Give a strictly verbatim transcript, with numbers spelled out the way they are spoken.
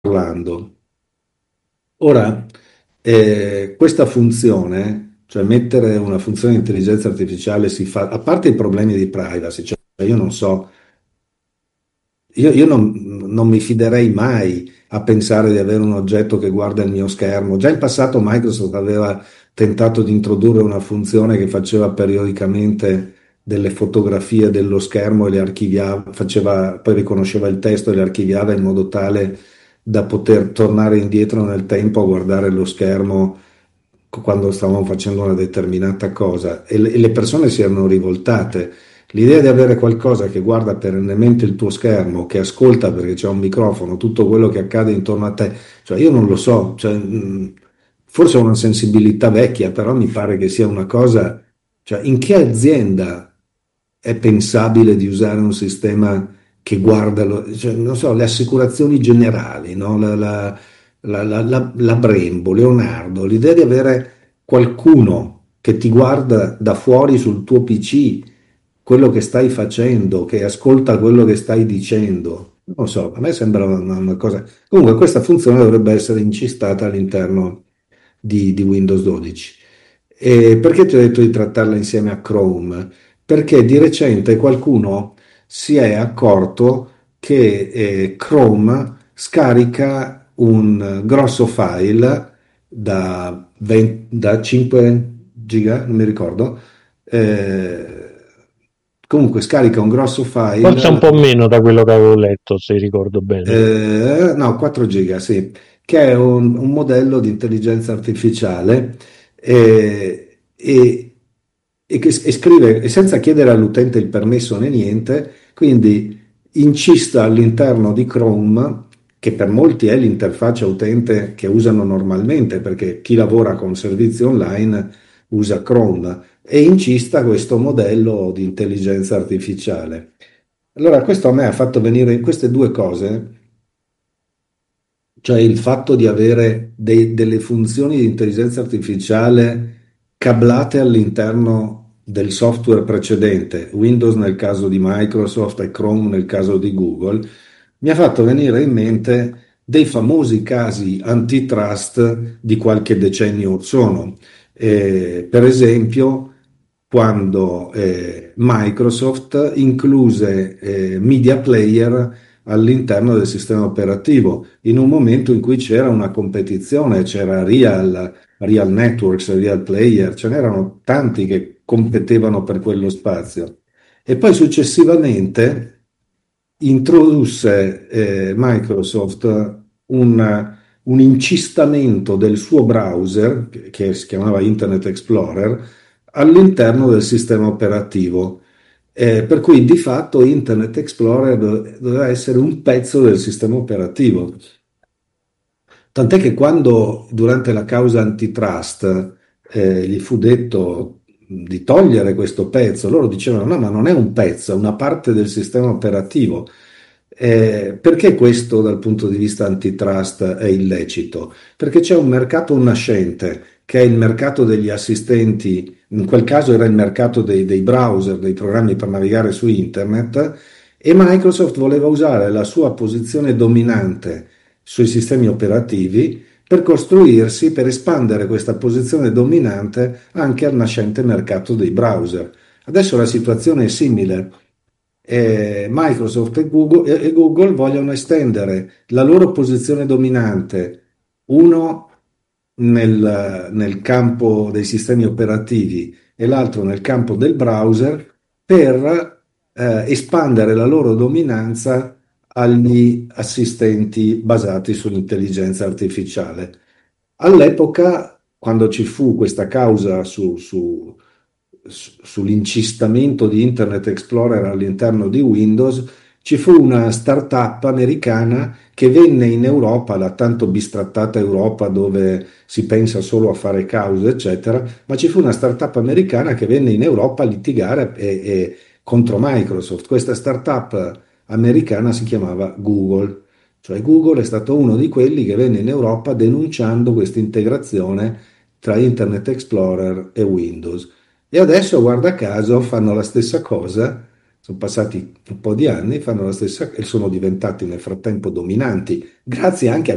parlando. Ora, eh, questa funzione, cioè mettere una funzione di intelligenza artificiale, si fa, a parte i problemi di privacy, cioè io non so, io, io non, non mi fiderei mai a pensare di avere un oggetto che guarda il mio schermo. Già in passato Microsoft aveva tentato di introdurre una funzione che faceva periodicamente delle fotografie dello schermo e le archiviava, faceva, poi riconosceva il testo e le archiviava in modo tale da poter tornare indietro nel tempo a guardare lo schermo quando stavamo facendo una determinata cosa e le, e le persone si erano rivoltate. L'idea di avere qualcosa che guarda perennemente il tuo schermo, che ascolta perché c'è un microfono, tutto quello che accade intorno a te, cioè io non lo so, cioè, mh, forse ho una sensibilità vecchia, però mi pare che sia una cosa, cioè in che azienda è pensabile di usare un sistema che guarda, lo- cioè, non so, le assicurazioni generali, no? La, la, la, la, la- la Brembo, Leonardo, l'idea di avere qualcuno che ti guarda da fuori sul tuo P C, quello che stai facendo, che ascolta quello che stai dicendo. Non so, a me sembra una, una cosa. Comunque, questa funzione dovrebbe essere incistata all'interno di, di Windows dodici. E perché ti ho detto di trattarla insieme a Chrome? Perché di recente qualcuno si è accorto che eh, Chrome scarica un grosso file da, venti da cinque giga, non mi ricordo, eh, comunque scarica un grosso Forse un file, po' meno da quello che avevo letto, se ricordo bene. eh, no, quattro giga, sì, che è un, un modello di intelligenza artificiale eh, e, e che e scrive e senza chiedere all'utente il permesso né niente, quindi incista all'interno di Chrome, che per molti è l'interfaccia utente che usano normalmente, perché chi lavora con servizi online usa Chrome, e incista questo modello di intelligenza artificiale. Allora, questo a me ha fatto venire in queste due cose, cioè il fatto di avere dei- delle funzioni di intelligenza artificiale cablate all'interno del software precedente, Windows nel caso di Microsoft e Chrome nel caso di Google, mi ha fatto venire in mente dei famosi casi antitrust di qualche decennio or sono. Eh, per esempio, quando eh, Microsoft incluse eh, media player all'interno del sistema operativo, in un momento in cui c'era una competizione, c'era Real, Real Networks, Real Player, ce n'erano tanti che competevano per quello spazio. E poi successivamente introdusse eh, Microsoft un, un incistamento del suo browser, che, che si chiamava Internet Explorer, all'interno del sistema operativo. Eh, per cui di fatto Internet Explorer do- doveva essere un pezzo del sistema operativo. Tant'è che quando durante la causa antitrust eh, gli fu detto di togliere questo pezzo, loro dicevano no, ma non è un pezzo, è una parte del sistema operativo. Eh, perché questo dal punto di vista antitrust è illecito? Perché c'è un mercato nascente, che è il mercato degli assistenti, in quel caso era il mercato dei, dei browser, dei programmi per navigare su internet, e Microsoft voleva usare la sua posizione dominante sui sistemi operativi per costruirsi, per espandere questa posizione dominante anche al nascente mercato dei browser. Adesso la situazione è simile. Eh, Microsoft e Google, e Google vogliono estendere la loro posizione dominante, uno nel, nel campo dei sistemi operativi e l'altro nel campo del browser, per eh, espandere la loro dominanza agli assistenti basati sull'intelligenza artificiale. All'epoca, quando ci fu questa causa su, su- su- sull'incistamento di Internet Explorer all'interno di Windows, ci fu una startup americana che venne in Europa, la tanto bistrattata Europa dove si pensa solo a fare cause, eccetera, ma ci fu una startup americana che venne in Europa a litigare e- e contro Microsoft. Questa startup americana si chiamava Google. Cioè Google è stato uno di quelli che venne in Europa denunciando questa integrazione tra Internet Explorer e Windows. E adesso, guarda caso, fanno la stessa cosa, sono passati un po' di anni, fanno la stessa e sono diventati nel frattempo dominanti, grazie anche a